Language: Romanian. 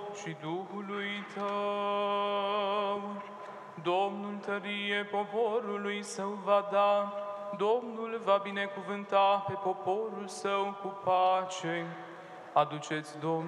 și Duhului tău. Domnul tărie poporului său va da, Domnul va binecuvânta pe poporul său cu pace. Aduceți Domnul